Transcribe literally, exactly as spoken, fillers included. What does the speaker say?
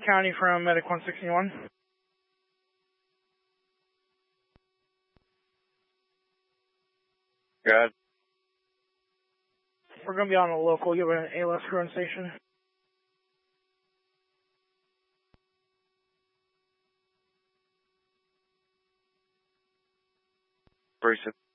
County from Medic one sixty-one. Good. We're going to be on a local. You have an A L S crew on station. Appreciate it.